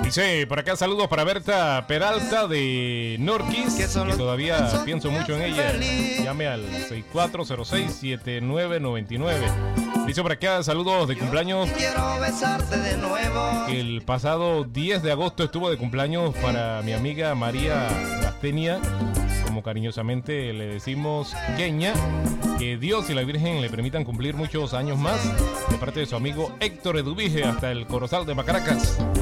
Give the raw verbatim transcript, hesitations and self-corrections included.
Dice, por acá saludos para Berta Peralta de Norquis, que todavía pienso mucho en ella. Llame al seis cuatro cero seis, siete nueve nueve nueve. Dice por acá, saludos de cumpleaños. Quiero besarte de nuevo. El pasado diez de agosto estuvo de cumpleaños para mi amiga María Gastenia, como cariñosamente le decimos Queña. Que Dios y la Virgen le permitan cumplir muchos años más, de parte de su amigo Héctor Eduvige, hasta el Corozal de Macaracas.